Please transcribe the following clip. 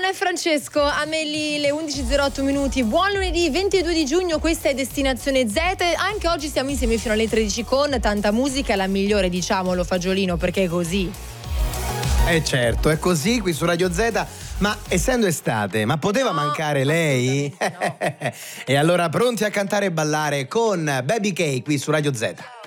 Arianna e Francesco, Amelie, le 11:08 minuti. Buon lunedì 22 di giugno, questa è Destinazione Z. Anche oggi siamo insieme fino alle 13 con tanta musica, la migliore, diciamolo Fagiolino, perché è così. Certo, è così qui su Radio Z. Ma essendo estate, ma poteva mancare lei? No. E allora pronti a cantare e ballare con Baby K qui su Radio Z.